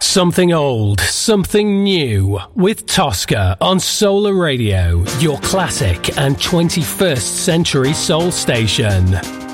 Something old, something new, with Tosca on Solar Radio, your classic and 21st century soul station.